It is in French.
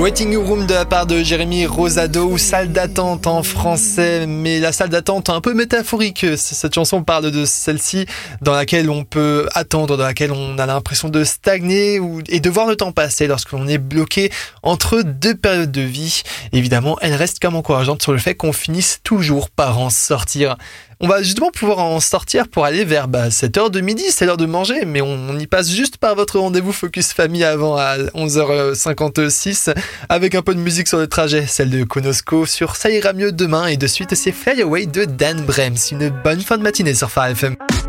Waiting Room de la part de Jérémy Rosado, ou salle d'attente en français, mais la salle d'attente un peu métaphorique. Cette chanson parle de celle-ci dans laquelle on peut attendre, dans laquelle on a l'impression de stagner et de voir le temps passer lorsque l'on est bloqué entre deux périodes de vie. Évidemment, elle reste comme encourageante sur le fait qu'on finisse toujours par en sortir. On va justement pouvoir en sortir pour aller vers 7h de midi, c'est l'heure de manger, mais on y passe juste par votre rendez-vous Focus Famille avant à 11h56 avec un peu de musique sur le trajet, celle de Konosko sur Ça ira mieux demain, et de suite c'est Fly Away de Dan Brems. Une bonne fin de matinée sur Phare FM.